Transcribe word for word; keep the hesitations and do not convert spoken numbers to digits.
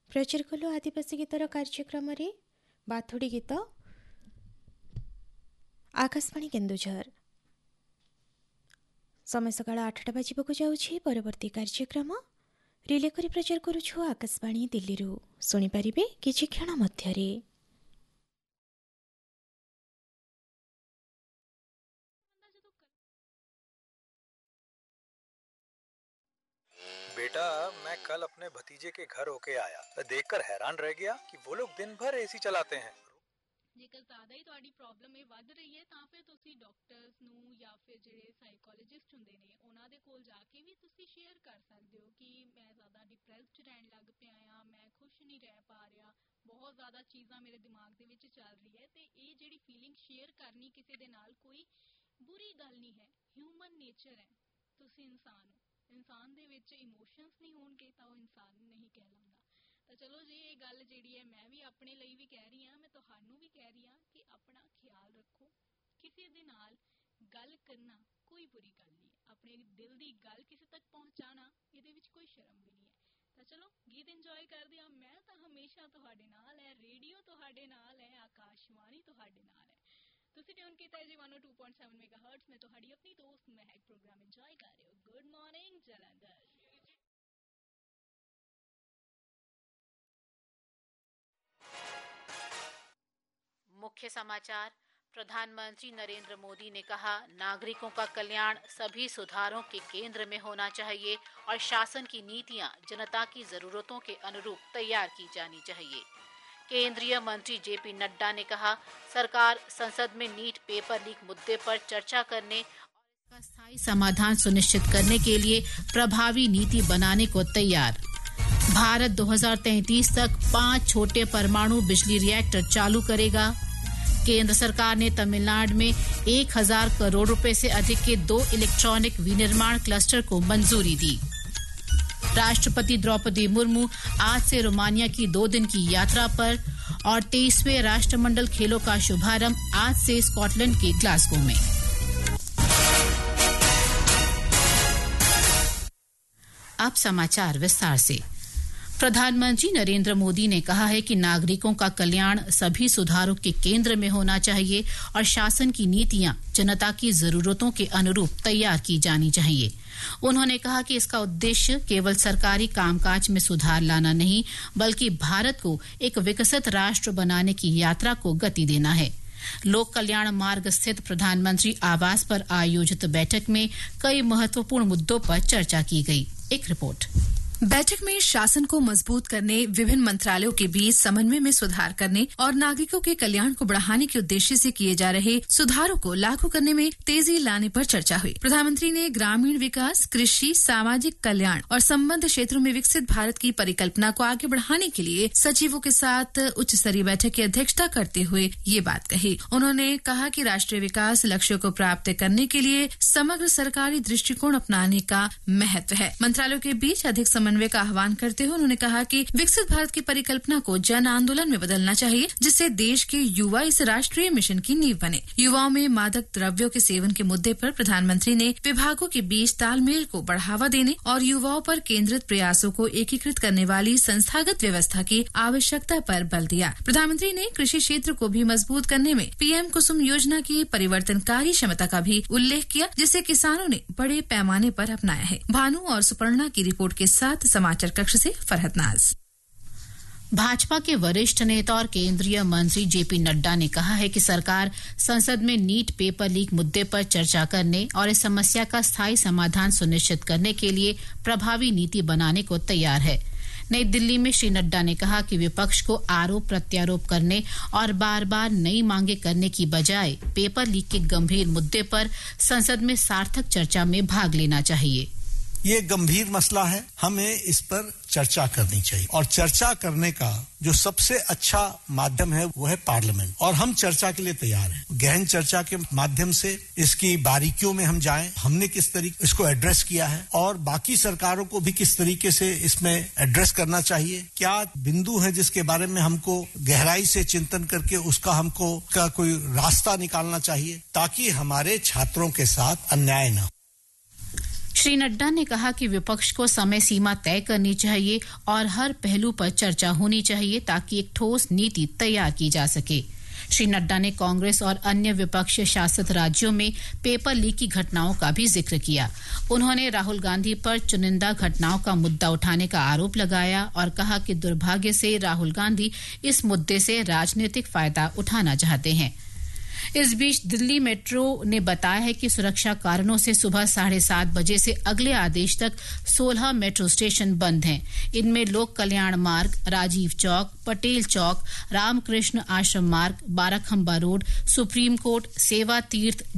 प्रचार कलु आदिवासी गीतर कार्यक्रम रे बाथुड़ी गीत आकाशवाणी केन्दुझर। समय सकाळ आठटा बाजिबको जाउछि। परवर्ती कार्यक्रम रिले करी प्रचार करूछु आकाशवाणी दिल्ली रु। सुनि परिबे किछि क्षण मध्यरे। बेटा, मैं कल अपने भतीजे के घर होके आया, देखकर हैरान रह गया कि वो लोग दिन भर एसी चलाते हैं। ਜੇਕਰ ਜ਼ਿਆਦਾ ਹੀ ਤੁਹਾਡੀ ਪ੍ਰੋਬਲਮ ਇਹ ਵੱਧ ਰਹੀ ਹੈ ਤਾਂ ਫਿਰ ਤੁਸੀਂ ਡਾਕਟਰਸ ਨੂੰ ਜਾਂ ਫਿਰ ਜਿਹੜੇ ਸਾਈਕੋਲੋਜਿਸਟ ਹੁੰਦੇ ਨੇ ਉਹਨਾਂ ਦੇ ਕੋਲ ਜਾ ਕੇ ਵੀ ਤੁਸੀਂ ਸ਼ੇਅਰ ਕਰ ਸਕਦੇ ਹੋ ਕਿ ਮੈਂ ਜ਼ਿਆਦਾ ਡਿਪਰੈਸਡ ਰਹਿਣ ਲੱਗ ਪਿਆ ਆ, ਮੈਂ ਖੁਸ਼ ਨਹੀਂ ਰਹਿ ਪਾ ਰਿਹਾ, ਬਹੁਤ ਜ਼ਿਆਦਾ ਚੀਜ਼ਾਂ ਮੇਰੇ ਦਿਮਾਗ ਦੇ ਵਿੱਚ ਚੱਲ ਰਹੀ ਹੈ। ਤੇ ਇਹ ਜਿਹੜੀ ਫੀਲਿੰਗ ਸ਼ੇਅਰ ਕਰਨੀ ਕਿਸੇ ਦੇ ਨਾਲ ਕੋਈ ਬੁਰੀ ਗੱਲ ਨਹੀਂ ਹੈ, ਹਿਊਮਨ ਨੇਚਰ ਹੈ। ਤੁਸੀਂ ਇਨਸਾਨ ਹੋ, ਇਨਸਾਨ ਦੇ ਵਿੱਚ ਇਮੋਸ਼ਨਸ ਨਹੀਂ ਹੋਣਗੇ ਤਾਂ ਉਹ ਇਨਸਾਨ ਨਹੀਂ ਕਹਿਲਾਉਂਦਾ। ਤਾਂ ਚਲੋ ਜੀ, ਇਹ ਗੱਲ ਜਿਹੜੀ ਹੈ ਮੈਂ ਵੀ ਆਪਣੇ ਲਈ ਵੀ ਕਹਿ ਰਹੀ ਹਾਂ, ਮੈਂ ਤੁਹਾਨੂੰ ਵੀ ਕਹਿ ਰਹੀ ਹਾਂ ਕਿ ਆਪਣਾ ਖਿਆਲ ਰੱਖੋ। ਕਿਸੇ ਦੇ ਨਾਲ ਗੱਲ ਕਰਨਾ ਕੋਈ ਬੁਰੀ ਗੱਲ ਨਹੀਂ ਹੈ, ਆਪਣੇ ਦਿਲ ਦੀ ਗੱਲ ਕਿਸੇ ਤੱਕ ਪਹੁੰਚਾਉਣਾ ਇਹਦੇ ਵਿੱਚ ਕੋਈ ਸ਼ਰਮ ਵੀ ਨਹੀਂ ਹੈ। ਤਾਂ ਚਲੋ ਗੀਤ ਇੰਜੋਏ ਕਰਦੇ ਹਾਂ। ਮੈਂ ਤਾਂ ਹਮੇਸ਼ਾ ਤੁਹਾਡੇ ਨਾਲ ਹੈ, ਰੇਡੀਓ ਤੁਹਾਡੇ ਨਾਲ ਹੈ, ਆਕਾਸ਼ਵਾਣੀ ਤੁਹਾਡੇ ਨਾਲ ਹੈ। ਤੁਸੀਂ ਟਿਊਨ ਕੀਤਾ ਜੀ one oh two point seven ਮੈਗਾਹਰਟਜ਼। ਮੈਂ ਤੁਹਾਡੀ ਆਪਣੀ ਦੋਸਤ ਮਹਿਕ ਪ੍ਰੋਗਰਾਮ ਇੰਜੋਏ ਕਰ ਰਹੇ ਹੋ। Good morning Jalandhar. मुख्य समाचार। प्रधानमंत्री नरेंद्र मोदी ने कहा, नागरिकों का कल्याण सभी सुधारों के केंद्र में होना चाहिए और शासन की नीतियां जनता की जरूरतों के अनुरूप तैयार की जानी चाहिए। केंद्रीय मंत्री जेपी नड्डा ने कहा, सरकार संसद में नीट पेपर लीक मुद्दे पर चर्चा करने और इसका स्थायी समाधान सुनिश्चित करने के लिए प्रभावी नीति बनाने को तैयार। भारत दो हज़ार तैंतीस तक पांच छोटे परमाणु बिजली रिएक्टर चालू करेगा। केंद्र सरकार ने तमिलनाडु में एक हजार करोड़ रुपए से अधिक के दो इलेक्ट्रॉनिक विनिर्माण क्लस्टर को मंजूरी दी। राष्ट्रपति द्रौपदी मुर्मू आज से रोमानिया की दो दिन की यात्रा पर और तेईसवें राष्ट्रमंडल खेलों का शुभारंभ आज से स्कॉटलैंड के ग्लासगो में। अब समाचार विस्तार से। प्रधानमंत्री नरेंद्र मोदी ने कहा है कि नागरिकों का कल्याण सभी सुधारों के केंद्र में होना चाहिए और शासन की नीतियां जनता की जरूरतों के अनुरूप तैयार की जानी चाहिए। उन्होंने कहा कि इसका उद्देश्य केवल सरकारी कामकाज में सुधार लाना नहीं, बल्कि भारत को एक विकसित राष्ट्र बनाने की यात्रा को गति देना है। लोक कल्याण मार्ग स्थित प्रधानमंत्री आवास पर आयोजित बैठक में कई महत्वपूर्ण मुद्दों पर चर्चा की गई। एक रिपोर्ट। बैठक में शासन को मजबूत करने, विभिन्न मंत्रालयों के बीच समन्वय में सुधार करने और नागरिकों के कल्याण को बढ़ाने के उद्देश्य से किए जा रहे सुधारों को लागू करने में तेजी लाने पर चर्चा हुई। प्रधानमंत्री ने ग्रामीण विकास, कृषि, सामाजिक कल्याण और संबद्ध क्षेत्रों में विकसित भारत की परिकल्पना को आगे बढ़ाने के लिए सचिवों के साथ उच्च स्तरीय बैठक की अध्यक्षता करते हुए ये बात कही। उन्होंने कहा कि राष्ट्रीय विकास लक्ष्यों को प्राप्त करने के लिए समग्र सरकारी दृष्टिकोण अपनाने का महत्व है। मंत्रालयों के बीच अधिक समन्वय का आह्वान करते हुए उन्होंने कहा कि विकसित भारत की परिकल्पना को जन आंदोलन में बदलना चाहिए, जिससे देश के युवा इस राष्ट्रीय मिशन की नींव बने। युवाओं में मादक द्रव्यों के सेवन के मुद्दे पर प्रधानमंत्री ने विभागों के बीच तालमेल को बढ़ावा देने और युवाओं पर केंद्रित प्रयासों को एकीकृत करने वाली संस्थागत व्यवस्था की आवश्यकता पर बल दिया। प्रधानमंत्री ने कृषि क्षेत्र को भी मजबूत करने में पीएम कुसुम योजना की परिवर्तनकारी क्षमता का भी उल्लेख किया, जिसे किसानों ने बड़े पैमाने पर अपनाया है। भानु और सुपर्णा की रिपोर्ट के साथ समाचार कक्ष से फरहत नाज। भाजपा के वरिष्ठ नेता और केंद्रीय मंत्री जेपी नड्डा ने कहा है कि सरकार संसद में नीट पेपर लीक मुद्दे पर चर्चा करने और इस समस्या का स्थायी समाधान सुनिश्चित करने के लिए प्रभावी नीति बनाने को तैयार है। नई दिल्ली में श्री नड्डा ने कहा कि विपक्ष को आरोप प्रत्यारोप करने और बार बार नई मांगे करने की बजाय पेपर लीक के गंभीर मुद्दे पर संसद में सार्थक चर्चा में भाग लेना चाहिए। ये गंभीर मसला है, हमें इस पर चर्चा करनी चाहिए और चर्चा करने का जो सबसे अच्छा माध्यम है वो है पार्लियामेंट, और हम चर्चा के लिए तैयार हैं। गहन चर्चा के माध्यम से इसकी बारीकियों में हम जाएं, हमने किस तरीके इसको एड्रेस किया है और बाकी सरकारों को भी किस तरीके से इसमें एड्रेस करना चाहिए, क्या बिंदु है जिसके बारे में हमको गहराई से चिंतन करके उसका हमको का कोई रास्ता निकालना चाहिए ताकि हमारे छात्रों के साथ अन्याय न हो। श्री नड्डा ने कहा कि विपक्ष को समय सीमा तय करनी चाहिए और हर पहलू पर चर्चा होनी चाहिए ताकि एक ठोस नीति तैयार की जा सके। श्री नड्डा ने कांग्रेस और अन्य विपक्ष शासित राज्यों में पेपर लीक की घटनाओं का भी जिक्र किया। उन्होंने राहुल गांधी पर चुनिंदा घटनाओं का मुद्दा उठाने का आरोप लगाया और कहा कि दुर्भाग्य से राहुल गांधी इस मुद्दे से राजनीतिक फायदा उठाना चाहते हैं। इस बीच दिल्ली मेट्रो ने बताया है कि सुरक्षा कारणों से सुबह साढ़े सात बजे से अगले आदेश तक सोलह मेट्रो स्टेशन बंद हैं। इनमें लोक कल्याण मार्ग, राजीव चौक, पटेल चौक, रामकृष्ण आश्रम मार्ग, बाराखंबा रोड, सुप्रीम कोर्ट, सेवा तीर्थ,